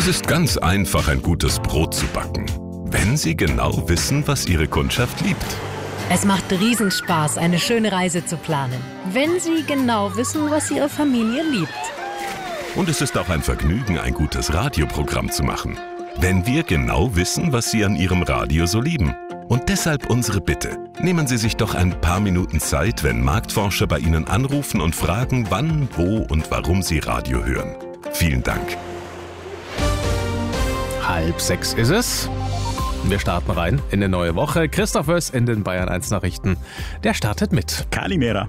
Es ist ganz einfach, ein gutes Brot zu backen, wenn Sie genau wissen, was Ihre Kundschaft liebt. Es macht Riesenspaß, eine schöne Reise zu planen, wenn Sie genau wissen, was Ihre Familie liebt. Und es ist auch ein Vergnügen, ein gutes Radioprogramm zu machen, wenn wir genau wissen, was Sie an Ihrem Radio so lieben. Und deshalb unsere Bitte. Nehmen Sie sich doch ein paar Minuten Zeit, wenn Marktforscher bei Ihnen anrufen und fragen, wann, wo und warum Sie Radio hören. Vielen Dank. 5:30 ist es. Wir starten rein in eine neue Woche. Christoph Wöss in den Bayern 1 Nachrichten. Der startet mit. Kalimera.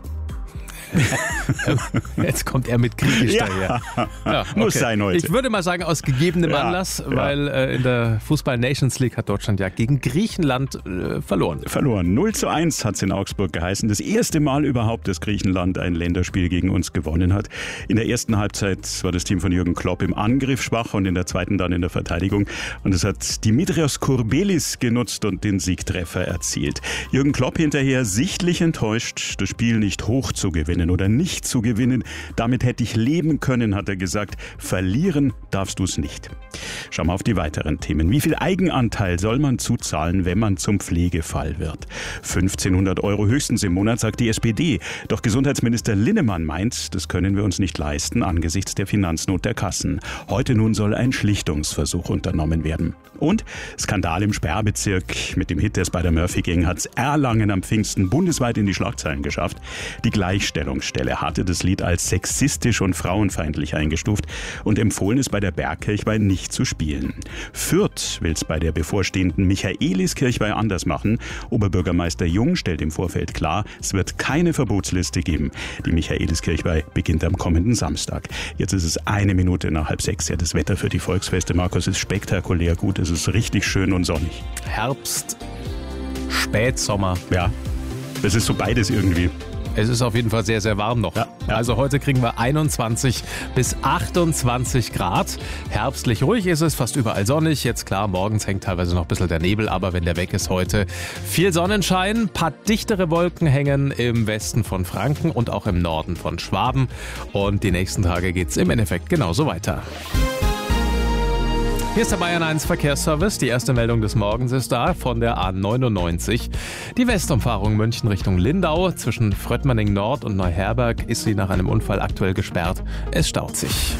Jetzt kommt er mit Griechisch daher. Ja, okay. Muss sein heute. Ich würde mal sagen, aus gegebenem Anlass, weil in der Fußball-Nations League hat Deutschland ja gegen Griechenland verloren. 0:1 hat es in Augsburg geheißen. Das erste Mal überhaupt, dass Griechenland ein Länderspiel gegen uns gewonnen hat. In der ersten Halbzeit war das Team von Jürgen Klopp im Angriff schwach und in der zweiten dann in der Verteidigung. Und es hat Dimitrios Kourbelis genutzt und den Siegtreffer erzielt. Jürgen Klopp hinterher sichtlich enttäuscht, das Spiel nicht hoch zu gewinnen oder nicht zu gewinnen. Damit hätte ich leben können, hat er gesagt. Verlieren darfst du es nicht. Schauen wir auf die weiteren Themen. Wie viel Eigenanteil soll man zuzahlen, wenn man zum Pflegefall wird? 1.500 € höchstens im Monat, sagt die SPD. Doch Gesundheitsminister Linnemann meint, das können wir uns nicht leisten angesichts der Finanznot der Kassen. Heute nun soll ein Schlichtungsversuch unternommen werden. Und Skandal im Sperrbezirk. Mit dem Hit der Spider-Murphy Gang hat es Erlangen am Pfingsten bundesweit in die Schlagzeilen geschafft. Die Gleichstellungsstelle hatte das Lied als sexistisch und frauenfeindlich eingestuft und empfohlen es bei der Bergkirchweih nicht zu spielen. Fürth will es bei der bevorstehenden Michaeliskirchweih anders machen. Oberbürgermeister Jung stellt im Vorfeld klar, es wird keine Verbotsliste geben. Die Michaeliskirchweih beginnt am kommenden Samstag. Jetzt ist es 1 Minute nach 5:30. Ja, das Wetter für die Volksfeste, Markus, ist spektakulär gut. Es ist richtig schön und sonnig. Herbst, Spätsommer. Ja, das ist so beides irgendwie. Es ist auf jeden Fall sehr, sehr warm noch. Ja. Also heute kriegen wir 21 bis 28 Grad. Herbstlich ruhig ist es, fast überall sonnig. Jetzt klar, morgens hängt teilweise noch ein bisschen der Nebel, aber wenn der weg ist heute, viel Sonnenschein. Paar dichtere Wolken hängen im Westen von Franken und auch im Norden von Schwaben. Und die nächsten Tage geht es im Endeffekt genauso weiter. Hier ist der Bayern 1 Verkehrsservice. Die erste Meldung des Morgens ist da von der A99. Die Westumfahrung München Richtung Lindau. Zwischen Fröttmanning Nord und Neuherberg ist sie nach einem Unfall aktuell gesperrt. Es staut sich.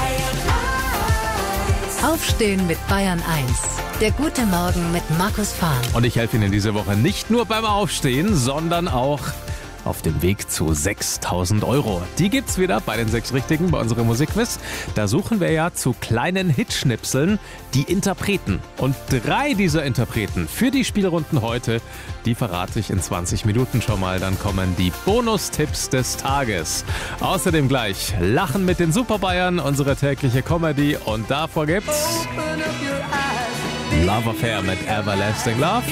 Aufstehen mit Bayern 1. Der gute Morgen mit Markus Fahn. Und ich helfe Ihnen diese Woche nicht nur beim Aufstehen, sondern auch auf dem Weg zu 6.000 €. Die gibt's wieder bei den 6 Richtigen, bei unserem Musikquiz. Da suchen wir ja zu kleinen Hitschnipseln die Interpreten. Und 3 dieser Interpreten für die Spielrunden heute, die verrate ich in 20 Minuten schon mal. Dann kommen die Bonustipps des Tages. Außerdem gleich Lachen mit den Superbayern, unsere tägliche Comedy. Und davor gibt's Love Affair mit Everlasting Love.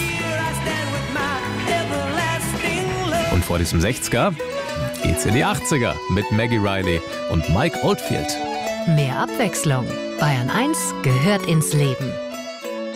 Und vor diesem 60er geht's in die 80er mit Maggie Riley und Mike Oldfield. Mehr Abwechslung. Bayern 1 gehört ins Leben.